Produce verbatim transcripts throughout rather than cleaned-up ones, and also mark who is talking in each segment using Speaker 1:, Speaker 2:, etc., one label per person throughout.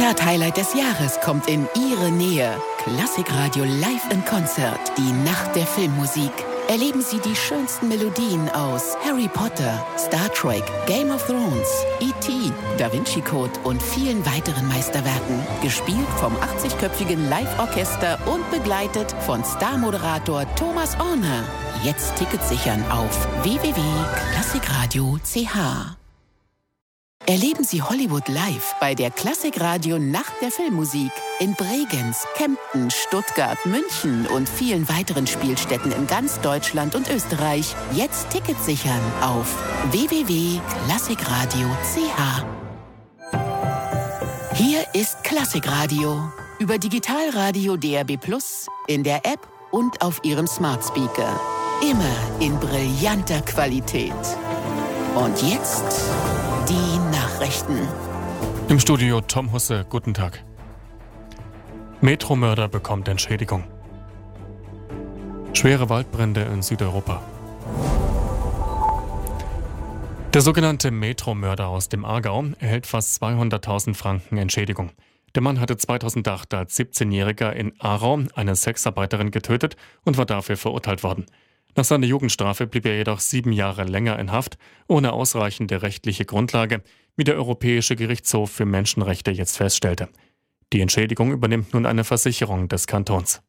Speaker 1: Konzert-Highlight des Jahres kommt in Ihre Nähe. Klassikradio Live in Konzert, die Nacht der Filmmusik. Erleben Sie die schönsten Melodien aus Harry Potter, Star Trek, Game of Thrones, E T, Da Vinci Code und vielen weiteren Meisterwerken. Gespielt vom achtzigköpfigen Live-Orchester und begleitet von Star-Moderator Thomas Orner. Jetzt Tickets sichern auf w w w punkt klassikradio punkt c h. Erleben Sie Hollywood live bei der Klassikradio Nacht der Filmmusik in Bregenz, Kempten, Stuttgart, München und vielen weiteren Spielstätten in ganz Deutschland und Österreich. Jetzt Tickets sichern auf w w w punkt klassikradio punkt c h. Hier ist Klassikradio über Digitalradio D R B plus, in der App und auf Ihrem Smart Speaker. Immer in brillanter Qualität. Und jetzt die Nachrichten.
Speaker 2: Im Studio Tom Husse, guten Tag. Metromörder bekommt Entschädigung. Schwere Waldbrände in Südeuropa. Der sogenannte Metromörder aus dem Aargau erhält fast zweihunderttausend Franken Entschädigung. Der Mann hatte zweitausendacht als siebzehnjähriger in Aarau eine Sexarbeiterin getötet und war dafür verurteilt worden. Nach seiner Jugendstrafe blieb er jedoch sieben Jahre länger in Haft, ohne ausreichende rechtliche Grundlage, wie der Europäische Gerichtshof für Menschenrechte jetzt feststellte. Die Entschädigung übernimmt nun eine Versicherung des Kantons.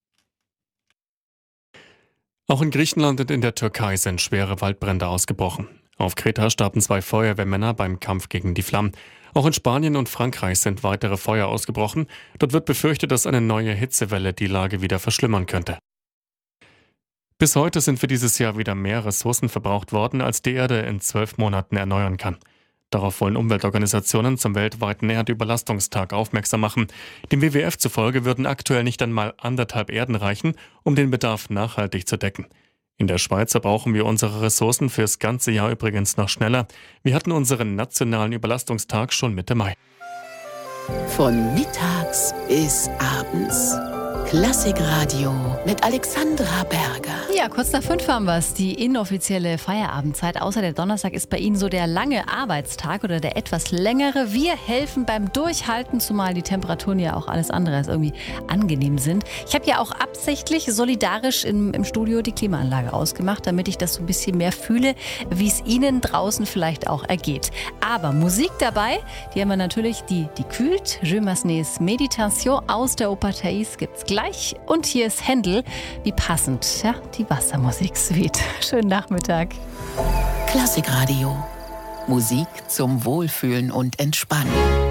Speaker 2: Auch in Griechenland und in der Türkei sind schwere Waldbrände ausgebrochen. Auf Kreta starben zwei Feuerwehrmänner beim Kampf gegen die Flammen. Auch in Spanien und Frankreich sind weitere Feuer ausgebrochen. Dort wird befürchtet, dass eine neue Hitzewelle die Lage wieder verschlimmern könnte. Bis heute sind für dieses Jahr wieder mehr Ressourcen verbraucht worden, als die Erde in zwölf Monaten erneuern kann. Darauf wollen Umweltorganisationen zum weltweiten Erdüberlastungstag aufmerksam machen. Dem W W F zufolge würden aktuell nicht einmal anderthalb Erden reichen, um den Bedarf nachhaltig zu decken. In der Schweiz verbrauchen wir unsere Ressourcen fürs ganze Jahr übrigens noch schneller. Wir hatten unseren nationalen Überlastungstag schon Mitte Mai.
Speaker 1: Von mittags bis abends. Klassikradio mit Alexandra Berger.
Speaker 3: Ja, kurz nach fünf haben wir es, die inoffizielle Feierabendzeit. Außer der Donnerstag ist bei Ihnen so der lange Arbeitstag oder der etwas längere. Wir helfen beim Durchhalten, zumal die Temperaturen ja auch alles andere als irgendwie angenehm sind. Ich habe ja auch absichtlich solidarisch im, im Studio die Klimaanlage ausgemacht, damit ich das so ein bisschen mehr fühle, wie es Ihnen draußen vielleicht auch ergeht. Aber Musik dabei, die haben wir natürlich, die, die kühlt. Je Massenets Meditation aus der Oper Thais gibt's gleich. Und hier ist Händel, wie passend, ja, die Wassermusik-Suite. Schönen Nachmittag.
Speaker 1: Klassikradio. Musik zum Wohlfühlen und Entspannen.